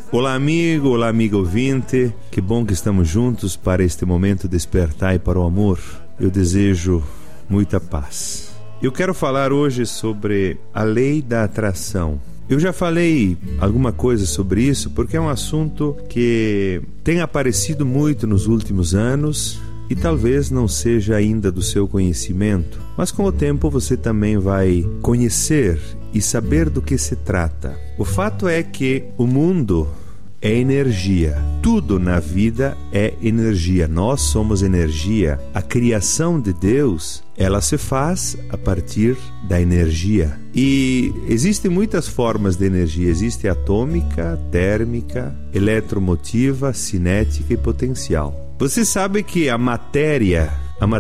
Olá amigo ouvinte, que bom que estamos juntos para este momento despertar e para o amor. Eu desejo muita paz. Eu quero falar hoje sobre a lei da atração. Eu já falei alguma coisa sobre isso porque é um assunto que tem aparecido muito nos últimos anos e talvez não seja ainda do seu conhecimento, mas com o tempo você também vai conhecer e saber do que se trata. O fato é que o mundo é energia. Tudo na vida é energia. Nós somos energia. A criação de Deus, ela se faz a partir da energia. E existem muitas formas de energia. Existe atômica, térmica, eletromotiva, cinética e potencial. Você sabe que a matéria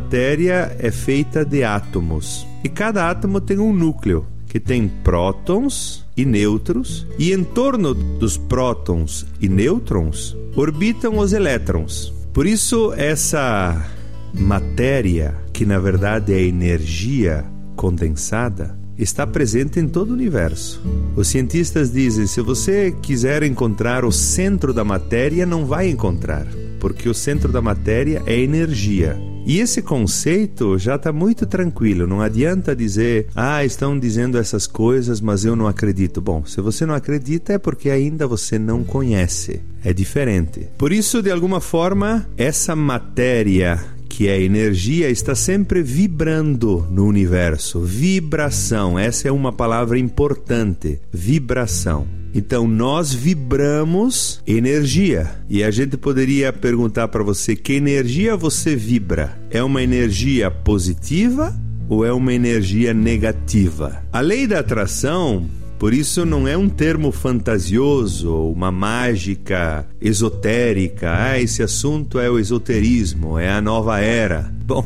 é feita de átomos. E cada átomo tem um núcleo, que tem prótons e nêutrons, e em torno dos prótons e nêutrons orbitam os elétrons. Por isso, essa matéria, que na verdade é energia condensada, está presente em todo o universo. Os cientistas dizem, se você quiser encontrar o centro da matéria, não vai encontrar, porque o centro da matéria é energia. E esse conceito já está muito tranquilo, não adianta dizer, estão dizendo essas coisas, mas eu não acredito. Bom, se você não acredita é porque ainda você não conhece, é diferente. Por isso, de alguma forma, essa matéria que é energia está sempre vibrando no universo. Vibração, essa é uma palavra importante, vibração. Então nós vibramos energia. E a gente poderia perguntar para você, que energia você vibra? É uma energia positiva ou é uma energia negativa? A lei da atração, por isso, não é um termo fantasioso, uma mágica esotérica. Esse assunto é o esoterismo, é a nova era. Bom,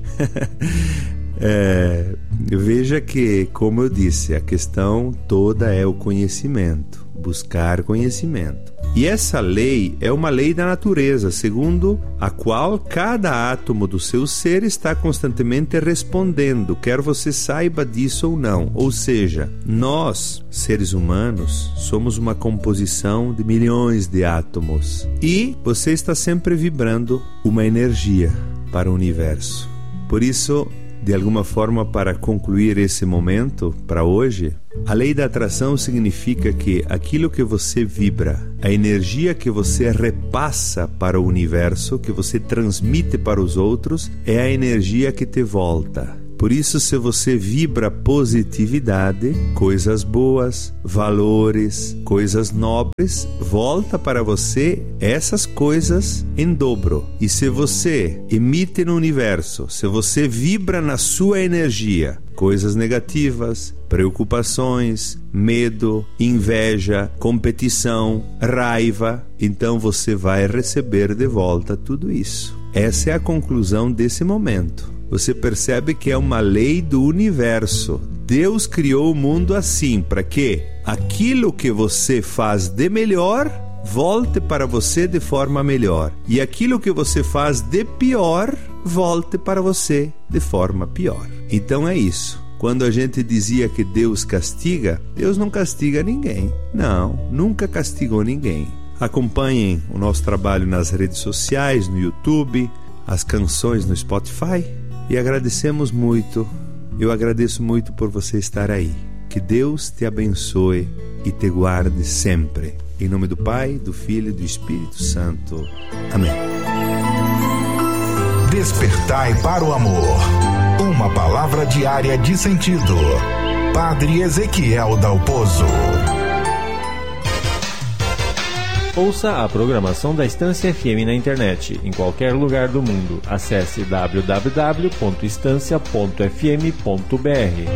veja que, como eu disse, a questão toda é o conhecimento, buscar conhecimento. E essa lei é uma lei da natureza, segundo a qual cada átomo do seu ser está constantemente respondendo, quer você saiba disso ou não. Ou seja, nós, seres humanos, somos uma composição de milhões de átomos. E você está sempre vibrando uma energia para o universo. Por isso, de alguma forma, para concluir esse momento, para hoje, a lei da atração significa que aquilo que você vibra, a energia que você repassa para o universo, que você transmite para os outros, é a energia que te volta. Por isso, se você vibra positividade, coisas boas, valores, coisas nobres, volta para você essas coisas em dobro. E se você emite no universo, se você vibra na sua energia, coisas negativas, preocupações, medo, inveja, competição, raiva, então você vai receber de volta tudo isso. Essa é a conclusão desse momento. Você percebe que é uma lei do universo. Deus criou o mundo assim, para que aquilo que você faz de melhor volte para você de forma melhor. E aquilo que você faz de pior volte para você de forma pior. Então é isso. Quando a gente dizia que Deus castiga, Deus não castiga ninguém. Não, nunca castigou ninguém. Acompanhem o nosso trabalho nas redes sociais, no YouTube, as canções no Spotify. E agradecemos muito, eu agradeço muito por você estar aí. Que Deus te abençoe e te guarde sempre. Em nome do Pai, do Filho e do Espírito Santo. Amém. Despertai para o amor. Uma palavra diária de sentido. Padre Ezequiel Dalpozo. Ouça a programação da Estância FM na internet, em qualquer lugar do mundo. Acesse www.estancia.fm.br.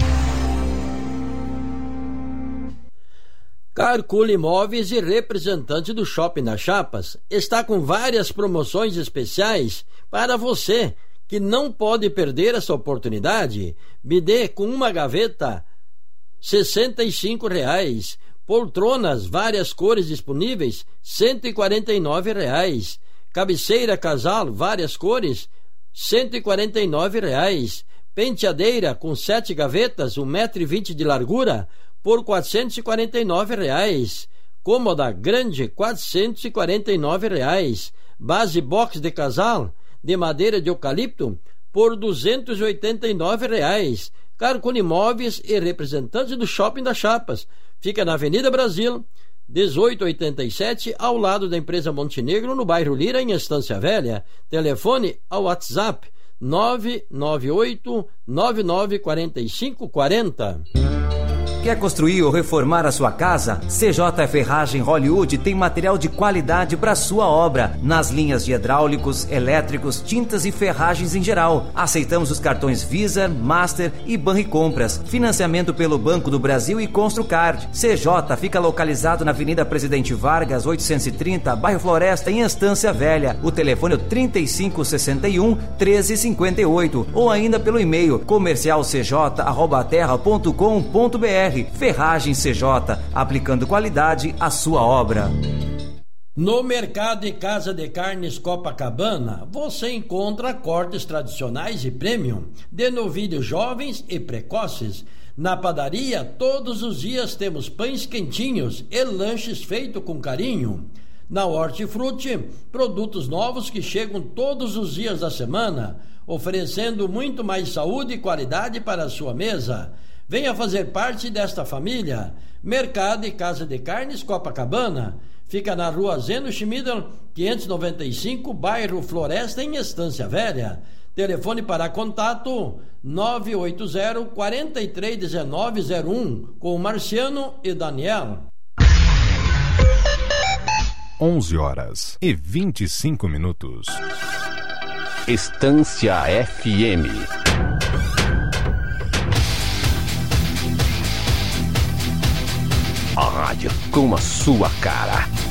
Carcule Imóveis e representante do Shopping das Chapas está com várias promoções especiais para você que não pode perder essa oportunidade. Bidê com uma gaveta, R$ 65,00. Poltronas, várias cores disponíveis, R$ 149,00. Cabeceira casal, várias cores, R$ 149,00. Penteadeira com 7 gavetas, 1,20 m de largura, por R$ 449,00. Cômoda grande, R$ 449. Base box de casal, de madeira de eucalipto, por R$ 289. Carcone Imóveis e representante do Shopping das Chapas. Fica na Avenida Brasil, 1887, ao lado da empresa Montenegro, no bairro Lira, em Estância Velha. Telefone ao WhatsApp 998-994540. Quer construir ou reformar a sua casa? CJ Ferragem Hollywood tem material de qualidade para sua obra, nas linhas de hidráulicos, elétricos, tintas e ferragens em geral. Aceitamos os cartões Visa, Master e Banricompras. Financiamento pelo Banco do Brasil e Construcard. CJ fica localizado na Avenida Presidente Vargas, 830, bairro Floresta, em Estância Velha. O telefone é 3561-1358 ou ainda pelo e-mail comercialcj@terra.com.br. Ferragem CJ, aplicando qualidade à sua obra. No Mercado e Casa de Carnes Copacabana, você encontra cortes tradicionais e premium, de novilhos jovens e precoces. Na padaria, todos os dias temos pães quentinhos e lanches feitos com carinho. Na Hortifruti, produtos novos que chegam todos os dias da semana, oferecendo muito mais saúde e qualidade para a sua mesa. Venha fazer parte desta família. Mercado e Casa de Carnes Copacabana. Fica na rua Zeno Schmieder, 595, bairro Floresta, em Estância Velha. Telefone para contato 980-431901, com Marciano e Daniel. 11h25. Estância FM. A rádio com a sua cara.